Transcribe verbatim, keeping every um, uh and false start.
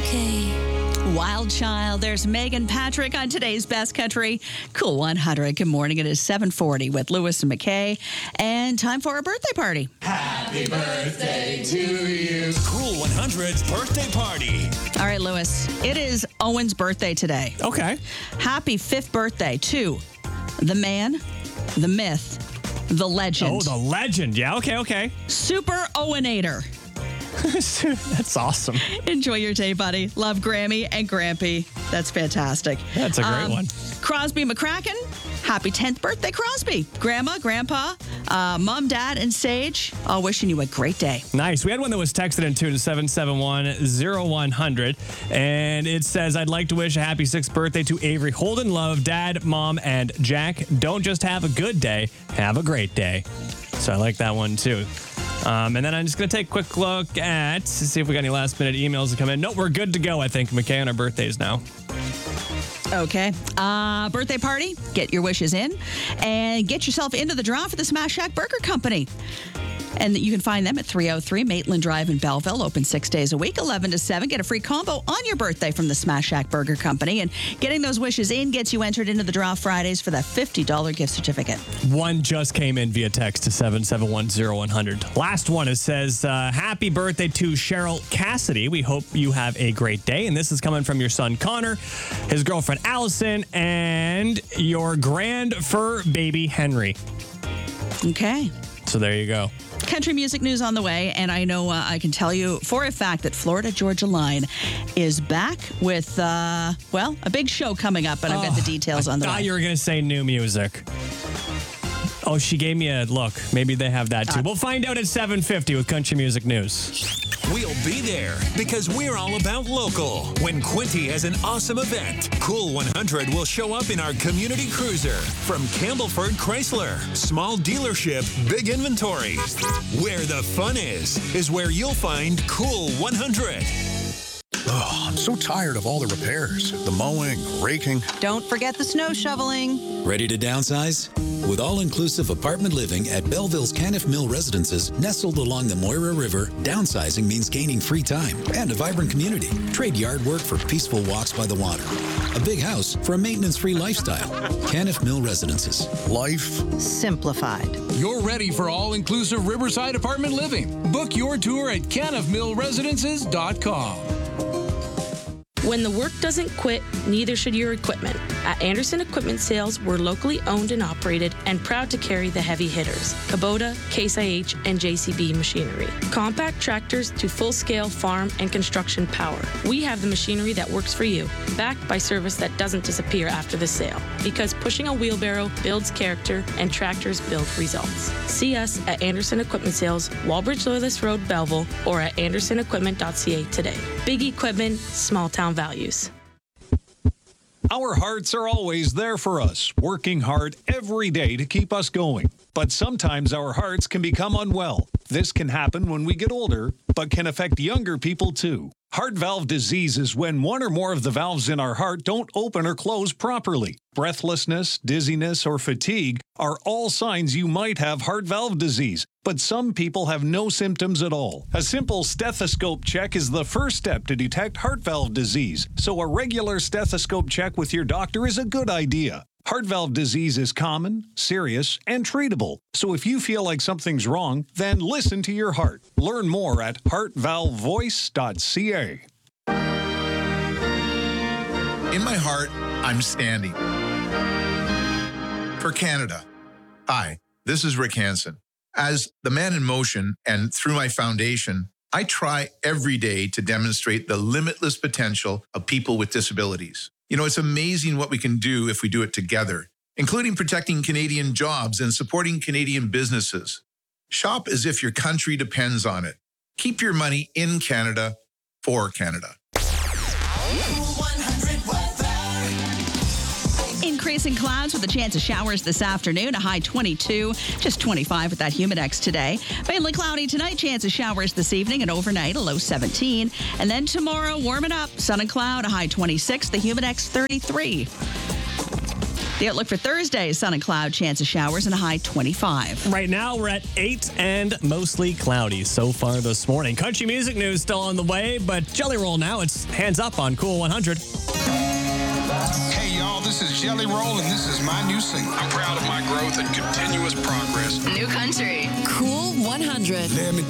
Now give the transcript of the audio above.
okay. Wild Child. There's Megan Patrick on today's Best Country Cool one hundred. Good morning. It is seven forty with Lewis and McKay. And time for a birthday party. Happy birthday to you. Cool one hundred's birthday party. All right, Lewis. It is Owen's birthday today. Okay. Happy fifth birthday to the man, the myth, the legend. Oh, the legend. Yeah, okay, okay. Super Owenator. That's awesome. Enjoy your day, buddy. Love Grammy and Grampy. That's fantastic. That's a great Um, one. Crosby McCracken. Happy tenth birthday, Crosby. Grandma, Grandpa, uh, Mom, Dad, and Sage, all wishing you a great day. Nice. We had one that was texted in too to seven seven one oh one hundred. And it says, I'd like to wish a happy sixth birthday to Avery Holden. Love, Dad, Mom, and Jack. Don't just have a good day, have a great day. So I like that one too. Um, and then I'm just going to take a quick look at, to see if we got any last minute emails to come in. No, we're good to go, I think, McKay, on our birthdays now. Okay. Uh, birthday party. Get your wishes in and get yourself into the draw for the Smash Shack Burger Company. And you can find them at three oh three Maitland Drive in Belleville, open six days a week, eleven to seven. Get a free combo on your birthday from the Smash Shack Burger Company. And getting those wishes in gets you entered into the draw Fridays for that fifty dollars gift certificate. One just came in via text to seven seven one oh one hundred. Last one, it says, uh, happy birthday to Cheryl Cassidy. We hope you have a great day. And this is coming from your son, Connor, his girlfriend, Allison, and your grand fur baby, Henry. Okay. So there you go. Country music news on the way, and I know uh, I can tell you for a fact that Florida Georgia Line is back with, uh, well, a big show coming up, and I've got the details I on the way. I thought you were going to say new music. Oh, she gave me a look. Maybe they have that too. Uh, we'll find out at seven fifty with Country Music News. We'll be there because we're all about local. When Quinty has an awesome event, Cool one hundred will show up in our community cruiser. From Campbellford Chrysler, small dealership, big inventory. Where the fun is, is where you'll find Cool one hundred. Oh, I'm so tired of all the repairs, the mowing, raking. Don't forget the snow shoveling. Ready to downsize? With all-inclusive apartment living at Belleville's Caniff Mill Residences, nestled along the Moira River, downsizing means gaining free time and a vibrant community. Trade yard work for peaceful walks by the water. A big house for a maintenance-free lifestyle. Caniff Mill Residences. Life Simplified. You're ready for all-inclusive Riverside apartment living. Book your tour at caniff mill residences dot com. When the work doesn't quit, neither should your equipment. At Anderson Equipment Sales, we're locally owned and operated and proud to carry the heavy hitters, Kubota, Case I H, and J C B machinery. Compact tractors to full-scale farm and construction power. We have the machinery that works for you, backed by service that doesn't disappear after the sale. Because pushing a wheelbarrow builds character and tractors build results. See us at Anderson Equipment Sales, Walbridge Loyalist Road, Belleville, or at anderson equipment dot c a today. Big equipment, small town values. Our hearts are always there for us, working hard every day to keep us going. But sometimes our hearts can become unwell. This can happen when we get older, but can affect younger people too. Heart valve disease is when one or more of the valves in our heart don't open or close properly. Breathlessness, dizziness, or fatigue are all signs you might have heart valve disease, but some people have no symptoms at all. A simple stethoscope check is the first step to detect heart valve disease, so a regular stethoscope check with your doctor is a good idea. Heart valve disease is common, serious, and treatable. So if you feel like something's wrong, then listen to your heart. Learn more at heart valve voice dot c a. In my heart, I'm standing for Canada. Hi, this is Rick Hansen. As the Man in Motion and through my foundation, I try every day to demonstrate the limitless potential of people with disabilities. You know, it's amazing what we can do if we do it together, including protecting Canadian jobs and supporting Canadian businesses. Shop as if your country depends on it. Keep your money in Canada for Canada. Increasing clouds with a chance of showers this afternoon, a high twenty-two, just twenty-five with that Humidex today. Mainly cloudy tonight, chance of showers this evening and overnight, a low seventeen. And then tomorrow, warming up, sun and cloud, a high twenty-six, the Humidex thirty-three. The outlook for Thursday, sun and cloud, chance of showers, and a high twenty-five. Right now, we're at eight and mostly cloudy so far this morning. Country music news still on the way, but Jelly Roll now. It's Hands Up on Cool one hundred. Hey, y'all, this is Jelly Roll, and this is my new single. I'm proud of my growth and continuous progress. New country. Cool one hundred. Let me